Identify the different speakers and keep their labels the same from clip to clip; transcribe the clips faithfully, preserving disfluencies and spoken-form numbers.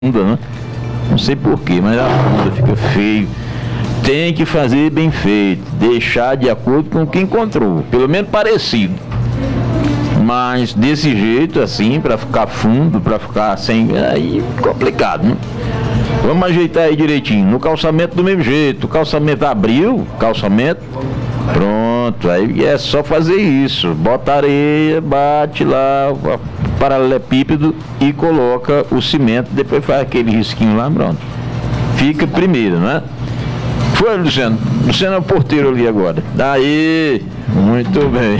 Speaker 1: Né? Não sei porquê, mas a funda fica feio. Tem que fazer bem feito, deixar de acordo com o que encontrou, pelo menos parecido. Mas desse jeito, assim, para ficar fundo, para ficar sem, aí complicado, né? Vamos ajeitar aí direitinho. No calçamento do mesmo jeito, o calçamento abriu, calçamento, pronto, aí é só fazer isso. Bota areia, bate lá, paralelepípedo e coloca o cimento, depois faz aquele risquinho lá, pronto. Fica primeiro, né? Foi, Luciano. Luciano é o porteiro ali agora. Daí, muito bem.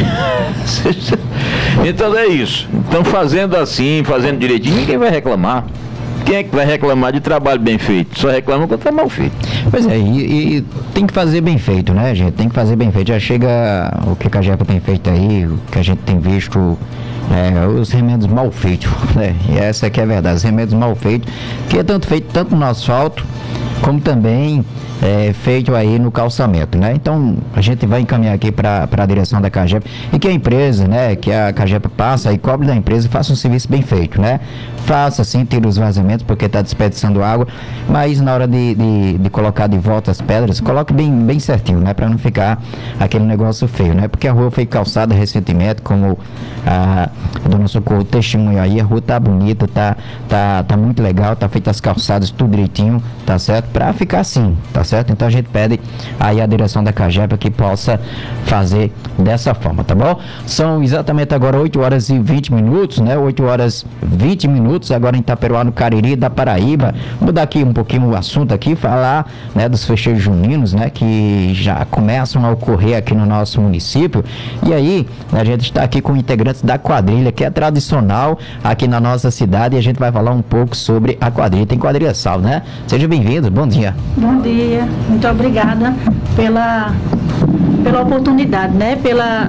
Speaker 1: Então é isso. Então fazendo assim, fazendo direitinho, ninguém vai reclamar. Quem é que vai reclamar de trabalho bem feito? Só reclama quando é mal feito.
Speaker 2: Pois é, e, e tem que fazer bem feito, né, gente? Tem que fazer bem feito. Já chega o que a Cagepa tem feito aí, o que a gente tem visto, é, os remédios mal feitos, né? E essa aqui é a verdade, os remédios mal feitos, que é tanto feito tanto no asfalto, como também é, feito aí no calçamento, né? Então a gente vai encaminhar aqui para a direção da Cagepa e que a empresa, né, que a Cagepa passa e cobre da empresa e faça um serviço bem feito, né? Faça sim, tira os vazamentos porque está desperdiçando água, mas na hora de, de, de colocar de volta as pedras, coloque bem, bem certinho, né? Para não ficar aquele negócio feio, né? Porque a rua foi calçada recentemente, como a, a dona Socorro testemunha aí, a rua tá bonita, tá, tá, tá muito legal, tá feita as calçadas tudo direitinho, tá certo? Para ficar assim, tá certo? Então a gente pede aí a direção da Cagepa que possa fazer dessa forma, tá bom? São exatamente agora oito horas e vinte minutos, né? oito horas e vinte minutos, agora em Itaperuá, no Cariri da Paraíba. Vou mudar aqui um pouquinho o assunto aqui, falar, né, dos festejos juninos, né, que já começam a ocorrer aqui no nosso município. E aí, a gente está aqui com integrantes da quadrilha, que é tradicional aqui na nossa cidade, e a gente vai falar um pouco sobre a quadrilha. Tem quadrilha Sal, né? Seja bem-vindo, bom dia.
Speaker 3: Bom dia, muito obrigada pela, pela oportunidade, né, pela,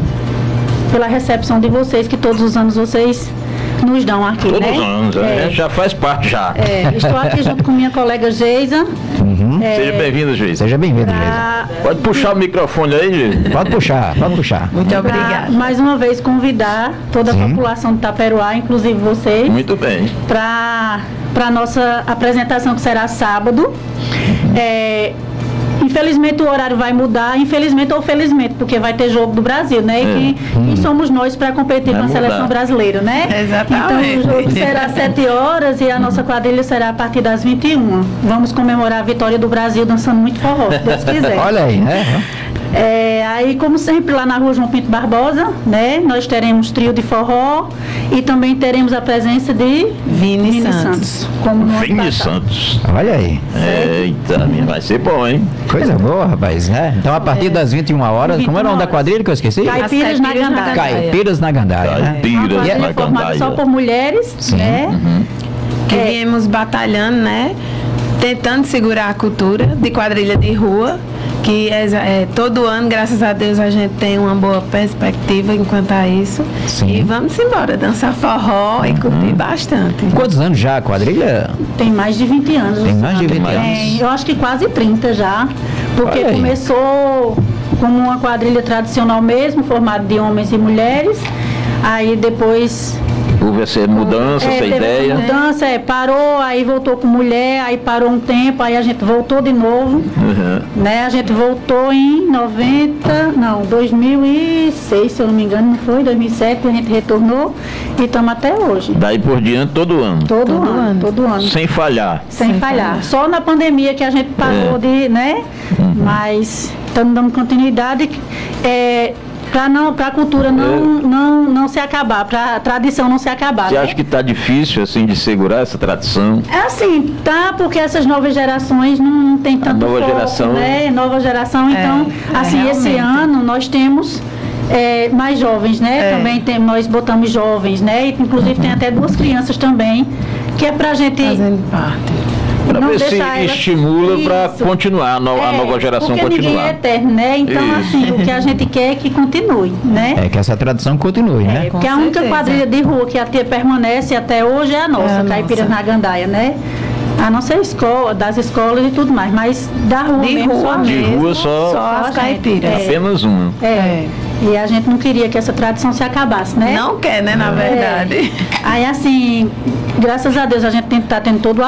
Speaker 3: pela recepção de vocês, que todos os anos vocês nos dão aqui,
Speaker 1: todos
Speaker 3: né?
Speaker 1: Todos os anos, é, já faz parte já.
Speaker 3: É, estou aqui junto com minha colega Geisa.
Speaker 2: Uhum.
Speaker 3: É,
Speaker 1: Seja bem-vindo, Geisa.
Speaker 2: Seja bem-vindo,
Speaker 3: pra...
Speaker 2: Geisa.
Speaker 1: Pode puxar o microfone aí, Geisa.
Speaker 2: Pode puxar, pode puxar.
Speaker 3: Muito obrigada. Mais uma vez convidar toda a Sim. população de Itaperuá, inclusive vocês.
Speaker 1: Muito bem.
Speaker 3: Para a nossa apresentação, que será sábado. É, infelizmente o horário vai mudar, infelizmente ou felizmente, porque vai ter jogo do Brasil, né? E é. quem, hum. quem somos nós para competir vai com a mudar. Seleção brasileira, né?
Speaker 4: Exatamente.
Speaker 3: Então o jogo será às sete horas e a nossa quadrilha será a partir das vinte e uma. Vamos comemorar a vitória do Brasil dançando muito forró, se Deus quiser.
Speaker 2: Olha aí, né?
Speaker 3: É, aí, como sempre, lá na rua João Pinto Barbosa, né? Nós teremos trio de forró e também teremos a presença de
Speaker 4: Vini, Vini Santos.
Speaker 3: Santos. Como no
Speaker 1: Vini Santos.
Speaker 2: Olha aí.
Speaker 1: Eita, vai ser bom, hein?
Speaker 2: Coisa boa, rapaz, né? Então, a partir é. das vinte e uma horas, como era o nome da quadrilha que eu esqueci?
Speaker 3: Caipiras na Gandaia.
Speaker 2: Caipiras na Gandaia.
Speaker 1: Caipiras
Speaker 3: é. na Gandaia. Só por mulheres, Sim. né?
Speaker 4: Uhum. Que é. viemos batalhando, né? Tentando segurar a cultura de quadrilha de rua, que é, é, todo ano, graças a Deus, a gente tem uma boa perspectiva enquanto a isso. Sim. E vamos embora, dançar forró uhum. e curtir bastante.
Speaker 2: Quantos anos já a quadrilha?
Speaker 3: Tem mais de vinte anos.
Speaker 2: Tem mais de vinte anos.
Speaker 3: É, eu acho que quase trinta já, porque começou como uma quadrilha tradicional mesmo, formada de homens e mulheres, aí depois...
Speaker 1: Houve essa mudança,
Speaker 3: é,
Speaker 1: essa ideia.
Speaker 3: Essa mudança, é, parou, aí voltou com mulher, aí parou um tempo, aí a gente voltou de novo. Uhum. Né? A gente voltou em noventa, não, dois mil e seis, se eu não me engano, não foi? dois mil e sete a gente retornou e estamos até hoje.
Speaker 1: Daí por diante todo ano.
Speaker 3: Todo, todo ano, ano, todo ano.
Speaker 1: Sem falhar.
Speaker 3: Sem, Sem falhar. falhar. Só na pandemia que a gente parou é. de, né? Uhum. Mas estamos dando continuidade. É, para não, para a cultura não, é. não, não se acabar, para a tradição não se acabar.
Speaker 1: Você
Speaker 3: né?
Speaker 1: acha que está difícil assim de segurar essa tradição?
Speaker 3: É assim, tá, porque essas novas gerações não, não tem tanto
Speaker 1: a nova
Speaker 3: foco,
Speaker 1: geração,
Speaker 3: né? Nova geração,
Speaker 4: é,
Speaker 3: então,
Speaker 4: é,
Speaker 3: assim, realmente. Esse ano nós temos é, mais jovens, né? É. Também tem, nós botamos jovens, né? E, inclusive uhum. tem até duas crianças também, que é pra gente...
Speaker 4: Fazendo parte.
Speaker 1: Para ver se estimula para continuar, a, no, é, a nova geração
Speaker 3: porque
Speaker 1: continuar.
Speaker 3: Ninguém é eterno, né? Então, Isso. assim, o que a gente quer é que continue, né?
Speaker 2: É que essa tradição continue,
Speaker 3: é,
Speaker 2: né?
Speaker 3: Porque a única quadrilha de rua que até permanece até hoje é a nossa, é Caipiras na Gandaia, né? A nossa escola, das escolas e tudo mais, mas da rua
Speaker 4: de
Speaker 3: mesmo,
Speaker 4: rua
Speaker 3: só
Speaker 1: de
Speaker 3: mesmo,
Speaker 1: rua só,
Speaker 4: só as caipiras.
Speaker 1: É. Apenas uma.
Speaker 3: É. E a gente não queria que essa tradição se acabasse, né?
Speaker 4: Não quer, né, na verdade.
Speaker 3: É. Aí, assim, graças a Deus, a gente está tendo todo o